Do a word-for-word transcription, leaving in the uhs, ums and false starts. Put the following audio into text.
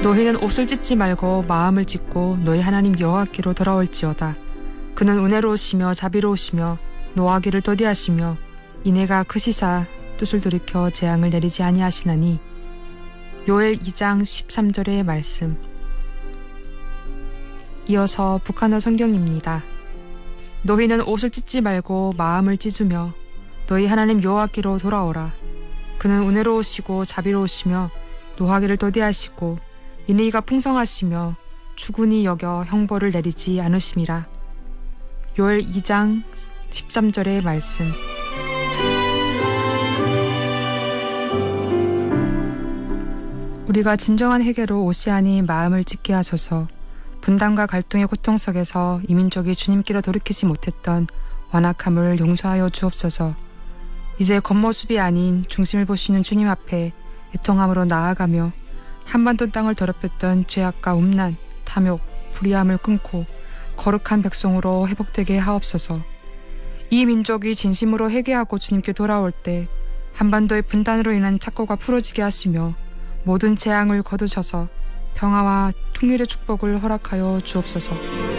너희는 옷을 찢지 말고 마음을 찢고 너희 하나님 여호와께로 돌아올지어다. 그는 은혜로우시며 자비로우시며 노하기를 더디하시며 이내가 크시사 뜻을 돌이켜 재앙을 내리지 아니하시나니. 요엘 이 장 십삼 절의 말씀. 이어서 북한어 성경입니다. 너희는 옷을 찢지 말고 마음을 찢으며 너희 하나님 여호와께로 돌아오라. 그는 은혜로우시고 자비로우시며 노하기를 더디하시고 인의가 풍성하시며 주군이 여겨 형벌을 내리지 않으심이라. 요엘 이 장 십삼 절의 말씀. 우리가 진정한 회개로 오시아니 마음을 찢게 하소서. 분단과 갈등의 고통 속에서 이민족이 주님께로 돌이키지 못했던 완악함을 용서하여 주옵소서. 이제 겉모습이 아닌 중심을 보시는 주님 앞에 애통함으로 나아가며 한반도 땅을 더럽혔던 죄악과 음란, 탐욕, 불의함을 끊고 거룩한 백성으로 회복되게 하옵소서. 이 민족이 진심으로 회개하고 주님께 돌아올 때 한반도의 분단으로 인한 착고가 풀어지게 하시며 모든 재앙을 거두셔서 평화와 통일의 축복을 허락하여 주옵소서.